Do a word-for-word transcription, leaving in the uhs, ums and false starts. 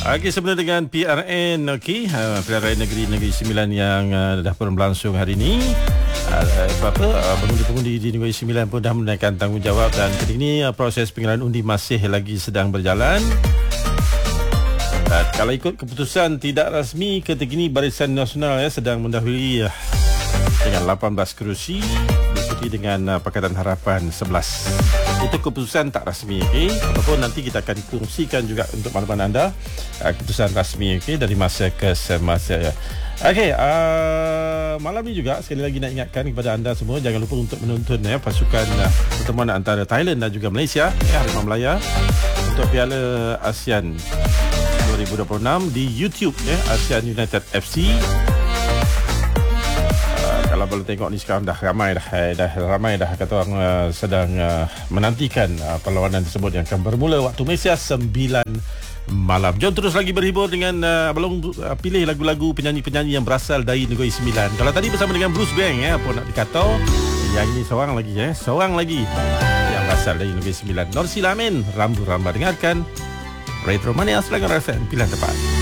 Okey, sempena dengan P R N, okey, uh, Pilihan Negeri Negeri Sembilan yang uh, dah pun berlangsung hari ini. Uh, apa-apa, uh, pengundi-pengundi di Negeri Sembilan pun dah menaikkan tanggungjawab dan ketika ini uh, proses pengenalan undi masih lagi sedang berjalan. Dan kalau ikut keputusan tidak rasmi, ketika ini Barisan Nasional ya, sedang mendahului uh, dengan lapan belas kerusi diikuti dengan uh, Pakatan Harapan sebelas. Itu keputusan tak rasmi, okey. Ataupun nanti kita akan kongsikan juga untuk makluman anda uh, keputusan rasmi, okey, dari masa ke semasa. Okey, uh, malam ni juga sekali lagi nak ingatkan kepada anda semua, jangan lupa untuk menonton ya pasukan uh, pertemuan antara Thailand dan juga Malaysia ya, Harimau Melaya untuk Piala ASEAN dua ribu dua puluh enam di YouTube ya, ASEAN United F C. Kalau boleh tengok ni sekarang dah ramai dah dah ramai dah kata orang uh, sedang uh, menantikan uh, perlawanan tersebut yang akan bermula waktu Malaysia sembilan malam. Jom terus lagi berhibur dengan uh, belum uh, pilih lagu-lagu penyanyi-penyanyi yang berasal dari Negeri Sembilan. Kalau tadi bersama dengan Bruce Bang ya, apa nak dikatakan, yang ini seorang lagi ya, seorang lagi yang berasal dari Negeri Sembilan. Norsila Amin, Rambu Ramba, dengarkan Retro Mania Selangor F M, pilihan tepat.